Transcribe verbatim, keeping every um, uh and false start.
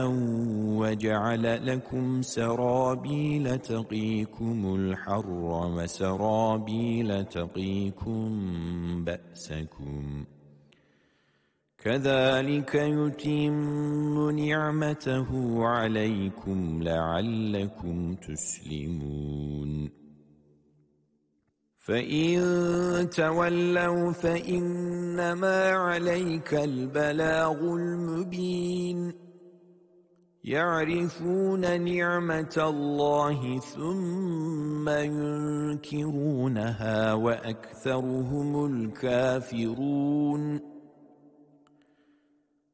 وجعل لكم سرابيل تقيكم الحر وسرابيل تقيكم بأسكم كذلك يتم نعمته عليكم لعلكم تسلمون فإن تولوا فإنما عليك البلاغ المبين يعرفون نعمة الله ثم ينكرونها وأكثرهم الكافرون